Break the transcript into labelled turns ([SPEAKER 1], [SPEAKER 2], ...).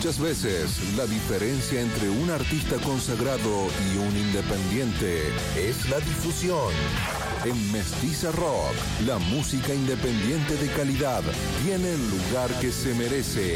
[SPEAKER 1] Muchas veces, la diferencia entre un artista consagrado y un independiente es la difusión. En Mestiza Rock, la música independiente de calidad tiene el lugar que se merece.